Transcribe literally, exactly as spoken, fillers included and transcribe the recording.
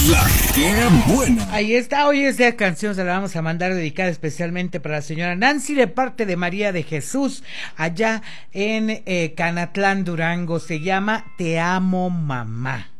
La que buena. Ahí está, hoy esta canción se la vamos a mandar dedicada especialmente para la señora Nancy de parte de María de Jesús, allá en eh, Canatlán, Durango. Se llama Te amo, mamá.